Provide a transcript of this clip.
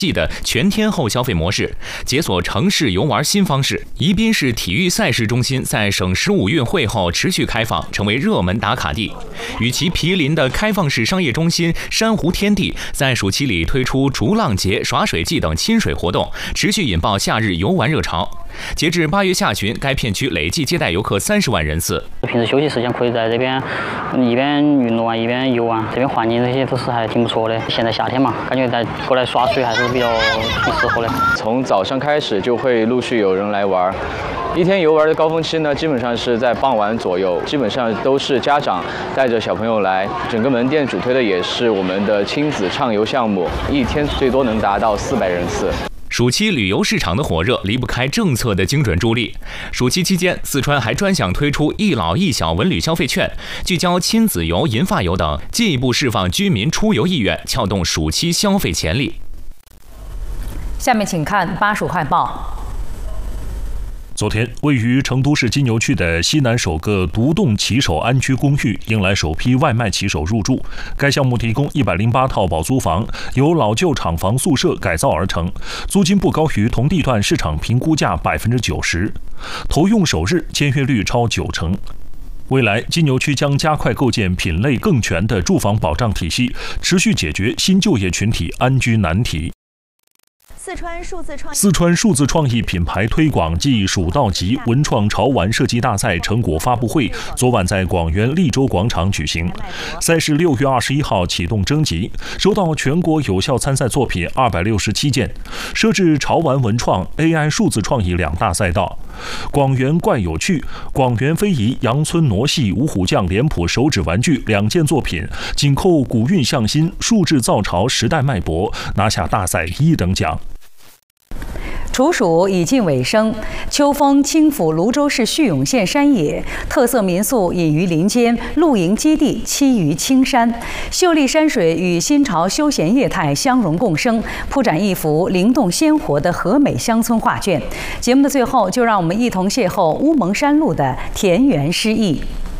的全天候消费模式，解锁城市游玩新方式。宜宾市体育赛事中心在省15运会后持续开放，成为热门打卡地。与其毗邻的开放式商业中心珊瑚天地，在暑期里推出逐浪节、耍水季等亲水活动，持续引爆夏日游玩热潮。截至8月下旬，该片区累计接待游客30万人次。 平时休息时间可以在这边一边运动啊，一边游啊，这边环境这些都是还挺不错的。现在夏天嘛，感觉过来耍水还是比较挺适合的。 从早上开始就会陆续有人来玩。一天游玩的高峰期呢，基本上是在傍晚左右，基本上都是家长带着小朋友来。整个门店主推的也是我们的亲子畅游项目，一天最多能达到400人次。 暑期旅游市场的火热离不开政策的精准助力。暑期期间，四川还专项推出一老一小文旅消费券，聚焦亲子游、银发游等，进一步释放居民出游意愿，撬动暑期消费潜力。 下面请看巴蜀快报。 昨天，位于成都市金牛区的西南首个独栋骑手安居公寓迎来首批外卖骑手入住。该项目提供108套保租房，由老旧厂房宿舍改造而成，租金不高于同地段市场评估价90%，投用首日签约率超90%。未来，金牛区将加快构建品类更全的住房保障体系，持续解决新就业群体安居难题。四川数字创意品牌推广暨蜀道集文创潮玩设计大赛成果发布会昨晚在广元利州广场举行。赛事6月21号启动征集，收到全国有效参赛作品267件，设置潮玩文创、AI 数字创意2大赛道。广元怪有趣、广元非遗、杨村傩戏、五虎将脸谱手指玩具2件作品，紧扣古韵向新、数字造潮时代脉搏，拿下大赛1等奖。 处暑已近尾声，秋风轻抚泸州市叙永县山野，特色民宿隐于林间，露营基地栖于青山，秀丽山水与新潮休闲业态相融共生，铺展一幅灵动鲜活的和美乡村画卷。节目的最后，就让我们一同邂逅乌蒙山路的田园诗意。